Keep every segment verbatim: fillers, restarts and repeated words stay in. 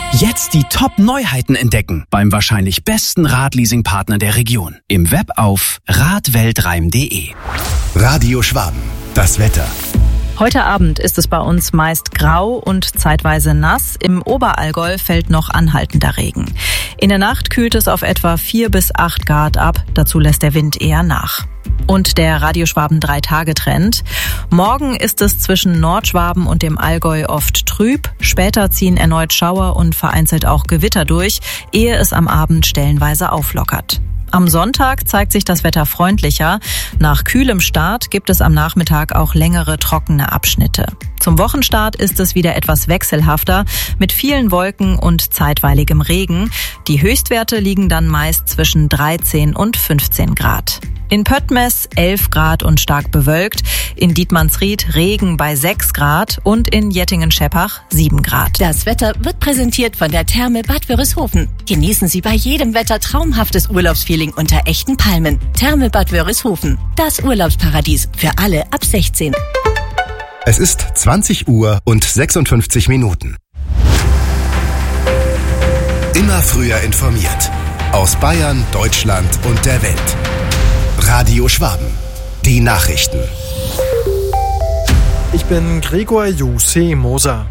Jetzt die Top-Neuheiten entdecken beim wahrscheinlich besten Radleasing-Partner der Region. Im Web auf radweltreim punkt de. Radio Schwaben, das Wetter. Heute Abend ist es bei uns meist grau und zeitweise nass. Im Oberallgäu fällt noch anhaltender Regen. In der Nacht kühlt es auf etwa vier bis acht Grad ab. Dazu lässt der Wind eher nach. Und der Radio Schwaben drei Tage Trend. Morgen ist es zwischen Nordschwaben und dem Allgäu oft trüb. Später ziehen erneut Schauer und vereinzelt auch Gewitter durch, ehe es am Abend stellenweise auflockert. Am Sonntag zeigt sich das Wetter freundlicher. Nach kühlem Start gibt es am Nachmittag auch längere trockene Abschnitte. Zum Wochenstart ist es wieder etwas wechselhafter mit vielen Wolken und zeitweiligem Regen. Die Höchstwerte liegen dann meist zwischen dreizehn und fünfzehn Grad. In Pöttmes elf Grad und stark bewölkt, in Dietmannsried Regen bei sechs Grad und in Jettingen-Scheppach sieben Grad. Das Wetter wird präsentiert von der Therme Bad Wörishofen. Genießen Sie bei jedem Wetter traumhaftes Urlaubsfeeling unter echten Palmen. Therme Bad Wörishofen, das Urlaubsparadies für alle ab sechzehn. Es ist zwanzig Uhr und sechsundfünfzig Minuten. Immer früher informiert. Aus Bayern, Deutschland und der Welt. Radio Schwaben. Die Nachrichten. Ich bin Gregor Jose Moser.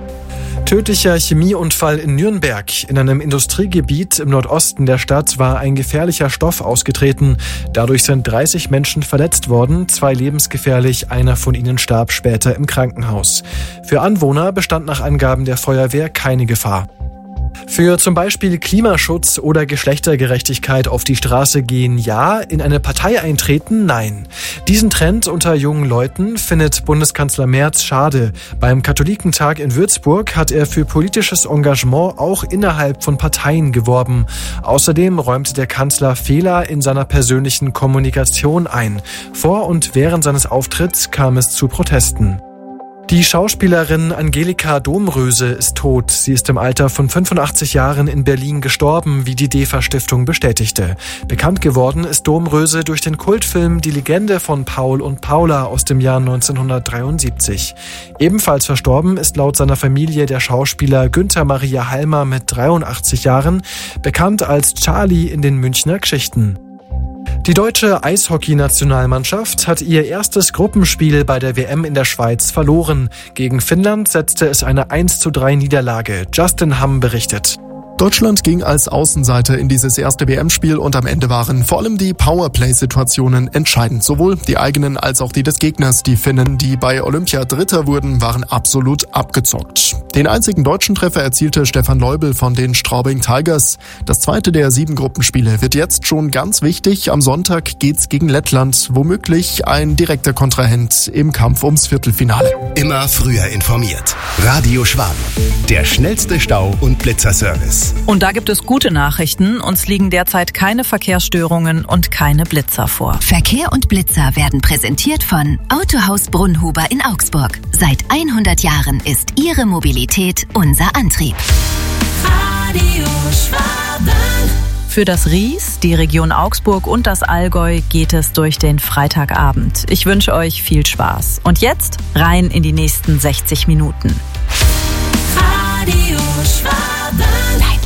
Tödlicher Chemieunfall in Nürnberg. In einem Industriegebiet im Nordosten der Stadt war ein gefährlicher Stoff ausgetreten. Dadurch sind dreißig Menschen verletzt worden, zwei lebensgefährlich, einer von ihnen starb später im Krankenhaus. Für Anwohner bestand nach Angaben der Feuerwehr keine Gefahr. Für zum Beispiel Klimaschutz oder Geschlechtergerechtigkeit auf die Straße gehen ja, in eine Partei eintreten nein. Diesen Trend unter jungen Leuten findet Bundeskanzler Merz schade. Beim Katholikentag in Würzburg hat er für politisches Engagement auch innerhalb von Parteien geworben. Außerdem räumte der Kanzler Fehler in seiner persönlichen Kommunikation ein. Vor und während seines Auftritts kam es zu Protesten. Die Schauspielerin Angelika Domröse ist tot. Sie ist im Alter von fünfundachtzig Jahren in Berlin gestorben, wie die DEFA-Stiftung bestätigte. Bekannt geworden ist Domröse durch den Kultfilm Die Legende von Paul und Paula aus dem Jahr neunzehnhundertdreiundsiebzig. Ebenfalls verstorben ist laut seiner Familie der Schauspieler Günther Maria Halmer mit dreiundachtzig Jahren, bekannt als Charlie in den Münchner Geschichten. Die deutsche Eishockey-Nationalmannschaft hat ihr erstes Gruppenspiel bei der W M in der Schweiz verloren. Gegen Finnland setzte es eine eins zu drei Niederlage. Justin Hamm berichtet. Deutschland ging als Außenseiter in dieses erste W M-Spiel und am Ende waren vor allem die Powerplay-Situationen entscheidend. Sowohl die eigenen als auch die des Gegners. Die Finnen, die bei Olympia Dritter wurden, waren absolut abgezockt. Den einzigen deutschen Treffer erzielte Stefan Leubel von den Straubing Tigers. Das zweite der sieben Gruppenspiele wird jetzt schon ganz wichtig. Am Sonntag geht's gegen Lettland, womöglich ein direkter Kontrahent im Kampf ums Viertelfinale. Immer früher informiert. Radio Schwaben. Der schnellste Stau- und Blitzerservice. Und da gibt es gute Nachrichten. Uns liegen derzeit keine Verkehrsstörungen und keine Blitzer vor. Verkehr und Blitzer werden präsentiert von Autohaus Brunnhuber in Augsburg. Seit hundert Jahren ist Ihre Mobilität unser Antrieb. Radio Schwaben. Für das Ries, die Region Augsburg und das Allgäu geht es durch den Freitagabend. Ich wünsche euch viel Spaß. Und jetzt rein in die nächsten sechzig Minuten. Radio Schwaben.